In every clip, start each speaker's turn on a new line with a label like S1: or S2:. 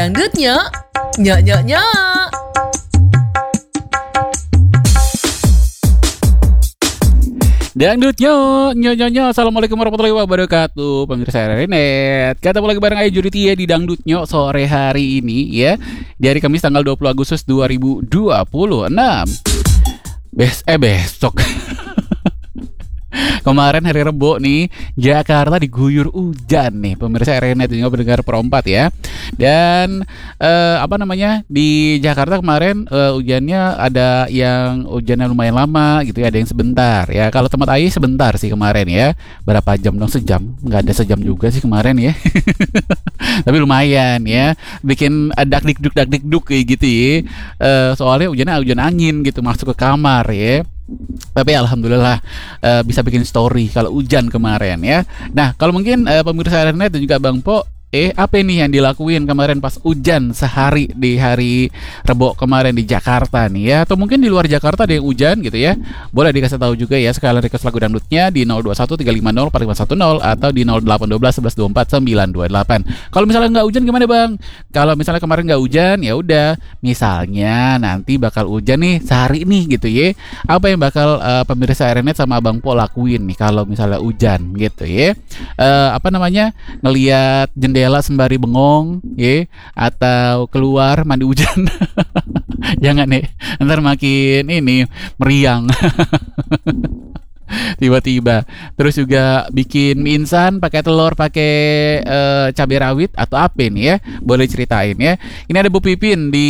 S1: Dangdutnya, nyok nyok nyok.
S2: Dangdutnya, nyonya, assalamualaikum warahmatullahi wabarakatuh. Pemirsa Renet, ketemu lagi bareng Ayu Juritia di Dangdutnya sore hari ini ya. Di hari Kamis tanggal 20 Agustus 2026. Besok. Kemarin hari Rebo nih, Jakarta diguyur hujan nih, pemirsa Renet juga pendengar perempat ya. Dan di Jakarta kemarin hujannya ada yang hujannya lumayan lama gitu ya, ada yang sebentar ya. Kalau tempat Ayu sebentar sih kemarin ya. Berapa jam dong? Sejam? Nggak ada sejam juga sih kemarin ya. Tapi lumayan ya, bikin dak-dik-duk kayak gitu ya. Soalnya hujan angin gitu masuk ke kamar ya. Tapi alhamdulillah bisa bikin story kalau hujan kemarin ya. Nah, kalau mungkin pemirsa Renet dan juga Bang Po, apa nih yang dilakuin kemarin pas hujan sehari di hari Rebo kemarin di Jakarta nih ya? Atau mungkin di luar Jakarta ada yang hujan gitu ya? Boleh dikasih tahu juga ya, sekalian request lagu dangdutnya di 0213504510 atau di 08121124 928. Kalau misalnya nggak hujan gimana Bang? Kalau misalnya kemarin nggak hujan, ya udah. Misalnya nanti bakal hujan nih sehari nih gitu ya. Apa yang bakal pemirsa Renet sama Bang Po lakuin nih kalau misalnya hujan gitu ya? Ngelihat jendela sembari bengong ya, atau keluar mandi hujan. Jangan nih, ntar makin ini meriang. Tiba-tiba. Terus juga bikin mie instan pakai telur, pakai cabai rawit atau apa nih ya? Boleh ceritain ya. Ini ada Bu Pipin di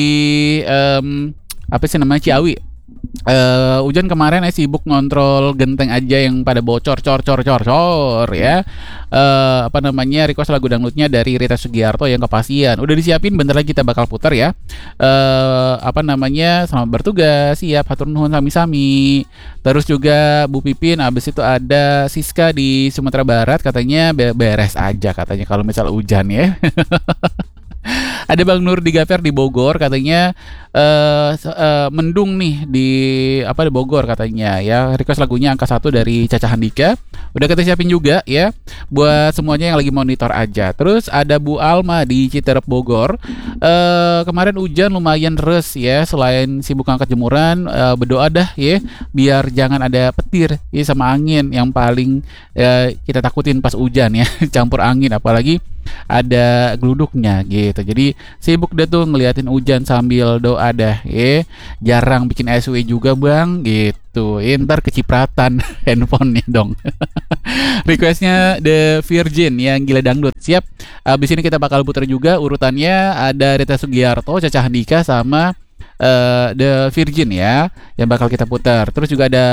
S2: Ciawi. Hujan kemarin sibuk ngontrol genteng aja yang pada bocor ya. Request lagu dangdutnya dari Rita Sugiarto yang Kepasian. Udah disiapin, bentar lagi kita bakal putar ya. Selamat bertugas, siap, hatur nuhun sami-sami. Terus juga Bu Pipin, abis itu ada Siska di Sumatera Barat, katanya beres aja katanya kalau misal hujan ya. Ada Bang Nur di Gafer di Bogor, katanya mendung nih di Bogor katanya ya. Request lagunya angka 1 dari Caca Handika. Udah kita siapin juga ya buat semuanya yang lagi monitor aja. Terus ada Bu Alma di Citerep Bogor. Kemarin hujan lumayan deres ya. Selain sibuk angkat jemuran, berdoa dah ya biar jangan ada petir ya sama angin yang paling kita takutin pas hujan ya. Campur angin apalagi ada geluduknya gitu. Jadi sibuk deh tuh ngeliatin hujan sambil doa dah ya. Jarang bikin SW juga Bang gitu. Ntar kecipratan handphonenya dong. Requestnya The Virgin yang gila dangdut. Siap. Abis ini kita bakal putar juga urutannya, ada Rita Sugiarto, Caca Handika sama The Virgin ya yang bakal kita putar. Terus juga ada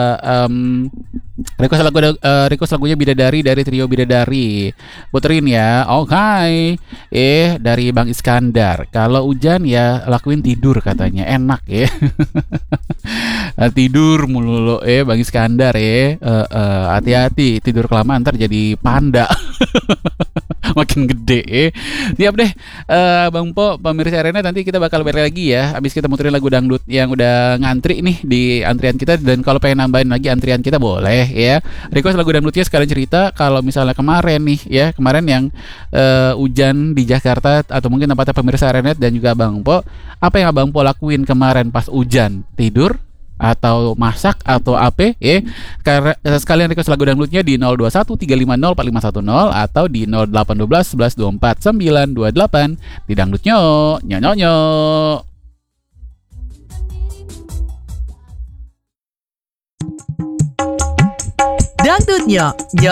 S2: request lagunya Bidadari dari trio Bidadari. Puterin ya. Oke. Dari Bang Iskandar. Kalau hujan ya lakuin tidur katanya. Enak ya. Tidur mulu Bang Iskandar ya. Hati-hati, tidur kelamaan ntar jadi panda. Makin gede Siap deh Bang Po, pemirsa Arena, nanti kita bakal balik lagi ya abis kita muterin lagu dangdut yang udah ngantri nih di antrian kita. Dan kalau pengen nambahin lagi antrian kita boleh ya. Request lagu dangdutnya sekalian cerita kalau misalnya kemarin nih ya, kemarin yang hujan di Jakarta atau mungkin tempatnya pemirsa Renet dan juga Bang Po. Apa yang Abang Po lakuin kemarin pas hujan? Tidur? Atau masak atau apa ya. Karena sekalian request lagu dangdutnya di 0213504510 atau di 08121124 928 di Dangdutnya nyonyonyo.
S1: Dangdutnya,